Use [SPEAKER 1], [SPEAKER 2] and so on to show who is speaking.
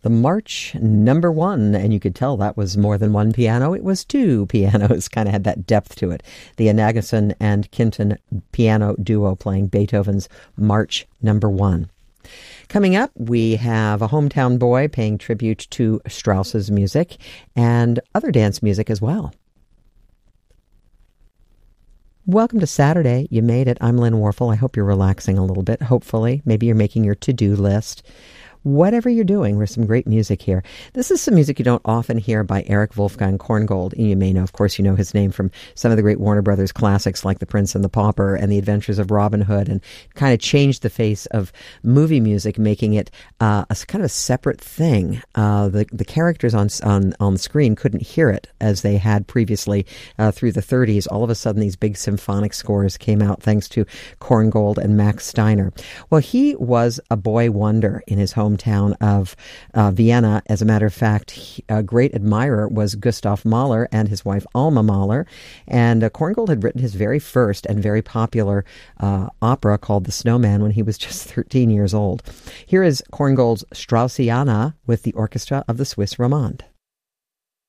[SPEAKER 1] The March number 1, and you could tell that was more than one piano. It was two pianos, kind of had that depth to it. The Anageson and Kinton piano duo playing Beethoven's March number 1. Coming up, we have a hometown boy paying tribute to Strauss's music and other dance music as well. Welcome to Saturday. You made it. I'm Lynn Warfel. I hope you're relaxing a little bit, hopefully. Maybe you're making your to-do list. Whatever you're doing, there's some great music here. This is some music you don't often hear by Erich Wolfgang Korngold. And you may know, of course, you know his name from some of the great Warner Brothers classics like The Prince and the Pauper and The Adventures of Robin Hood, and kind of changed the face of movie music, making it a kind of a separate thing. The characters on the screen couldn't hear it as they had previously through the 30s. All of a sudden, these big symphonic scores came out thanks to Korngold and Max Steiner. Well, he was a boy wonder in his hometown of Vienna. As a matter of fact, a great admirer was Gustav Mahler and his wife Alma Mahler. And Korngold had written his very first and very popular opera called The Snowman when he was just 13 years old. Here is Korngold's Straussiana with the orchestra of the Swiss Romande.